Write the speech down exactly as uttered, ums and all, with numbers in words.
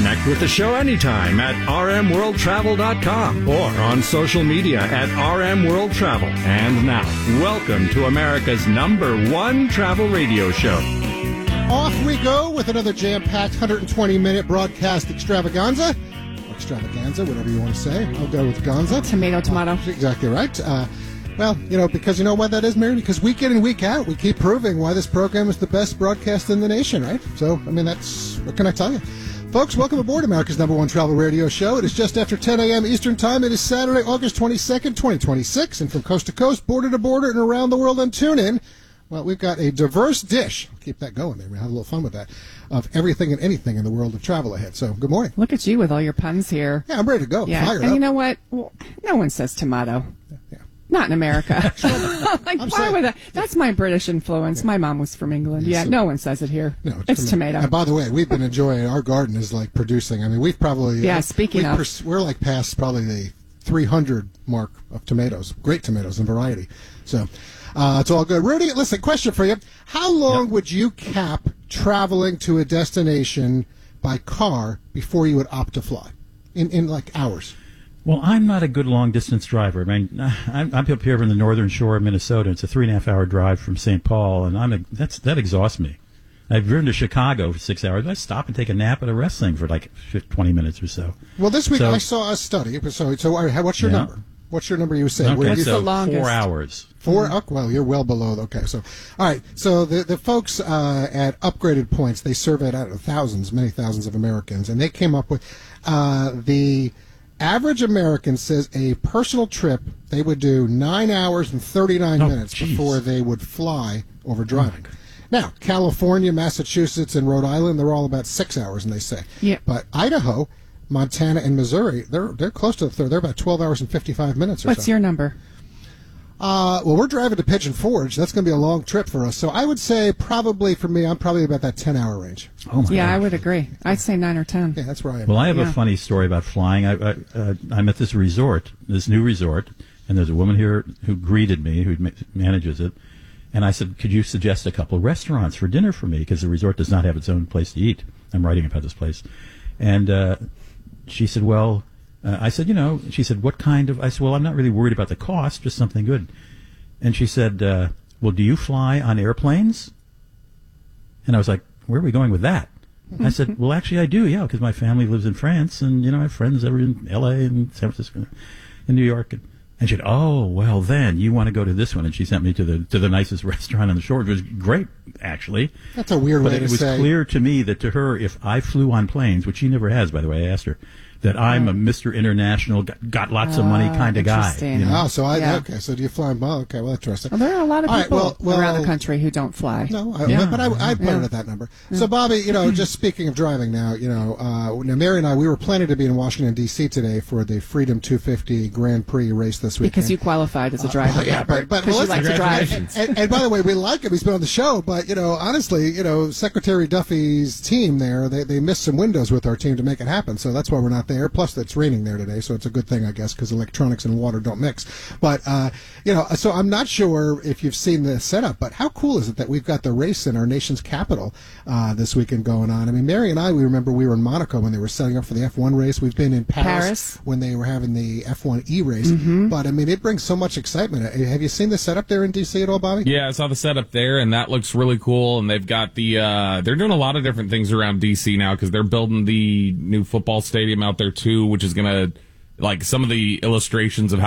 Connect with the show anytime at r m world travel dot com or on social media at R M World Travel. And now, welcome to America's number one travel radio show. Off we go with another jam-packed one hundred twenty minute broadcast extravaganza. Or extravaganza, whatever you want to say. I'll go with Gonza. Tomato, tomato. Uh, exactly right. Uh, well, you know, because you know why that is, Mary? Because week in and week out, we keep proving why this program is the best broadcast in the nation, right? So, I mean, that's, what can I tell you? Folks, welcome aboard America's number one travel radio show. It is just after ten a.m. Eastern Time. It is Saturday, August twenty-second, twenty twenty-six. And from coast to coast, border to border, and around the world on TuneIn, well, we've got a diverse dish. I'll keep that going there. We'll have a little fun with that. Of everything and anything in the world of travel ahead. So, good morning. Look at you with all your puns here. Yeah, I'm ready to go. Yeah, Fired and up. you know what? Well, no one says tomato. Yeah. Not in America. like, I'm why saying- would that? That's my British influence. Yeah. My mom was from England. Yeah, Yeah, so- no one says it here. No, it's tomato. And by the way, we've been enjoying our garden is like producing. I mean, we've probably Yeah, uh, speaking we've of. pers- we're like past probably the three hundred mark of tomatoes. Great tomatoes and variety. So uh, it's all good. Rudy, listen, question for you: how long Yep. would you cap traveling to a destination by car before you would opt to fly? In in like hours. Well, I'm not a good long-distance driver. I mean, I'm, I'm up here from the northern shore of Minnesota. It's a three-and-a-half-hour drive from Saint Paul, and I'm a, that's that exhausts me. I've driven to Chicago for six hours. I stop and take a nap at a wrestling for like twenty minutes or so. Well, this week So- I saw a study. So, so all right, what's your Yeah. number? What's your number you were saying? Where Okay, you so the longest? four hours. Four? Oh, well, you're well below. Okay, so all right. So the the folks uh, at Upgraded Points, they surveyed out of thousands, many thousands of Americans, and they came up with uh, the average American says a personal trip they would do nine hours and thirty-nine Oh, minutes geez. before they would fly over driving. Now, California, Massachusetts, and Rhode Island, they're all about six hours, and they say. Yeah. But Idaho, Montana, and Missouri, they're they're close to the third. They're about twelve hours and fifty-five minutes or What's so. your number? Uh, well, we're driving to Pigeon Forge. That's going to be a long trip for us. So I would say probably for me, I'm probably about that ten-hour range. Oh my Yeah, God. I would agree. I'd say nine or ten. Yeah, that's where I am. Well, I have Yeah. a funny story about flying. I, I, uh, I'm at this resort, this new resort, and there's a woman here who greeted me, who ma- manages it, and I said, could you suggest a couple of restaurants for dinner for me? Because the resort does not have its own place to eat. I'm writing about this place. And uh, she said, well, uh, I said, you know, she said, what kind of, I said, well, I'm not really worried about the cost, just something good. And she said, uh, well, do you fly on airplanes? And I was like, where are we going with that? I said, well, actually, I do, yeah, because my family lives in France, and, you know, I have friends over in L A and San Francisco and New York. And, and she said, oh, well, then you want to go to this one. And she sent me to the to the nicest restaurant on the shore, which was great, actually. That's a weird But way it to was say. clear to me that to her, if I flew on planes, which she never has, by the way, I asked her, that I'm a Mister International, got, got lots of money Ah, kind of guy. interesting. You know? Oh, so I Yeah. okay. So do you fly? Well, okay, well, interesting. Well, there are a lot of All right, people well- well- around the country who don't fly. No, I, Yeah. but I, I'd put Yeah. it at that number. So, Bobby, you know, just speaking of driving now, you know, uh, now Mary and I, we were planning to be in Washington, D C today for the Freedom two fifty Grand Prix race this weekend. Because you qualified as a driver. Uh, yeah, but, but Because you listen, like to drive. And, and, and by the way, we like him. He's been on the show, but you know, honestly, you know, Secretary Duffy's team there, they they missed some windows with our team to make it happen. So that's why we're not there. Plus, it's raining there today, so it's a good thing, I guess, because electronics and water don't mix. But uh, you know, so I'm not sure if you've seen the setup, but how cool is it that we've got the race in our nation's capital uh, this weekend going on? I mean, Mary and I, we remember we were in Monaco when they were setting up for the F one race. We've been in Paris, Paris. when they were having the F one E race. But I mean, it brings so much excitement. Uh, Have you seen the setup there in D C at all, Bobby? Yeah, I saw the setup there, and that looks really cool. And they've got the, uh, they're doing a lot of different things around D C now because they're building the new football stadium out there too, which is going to, like, some of the illustrations of how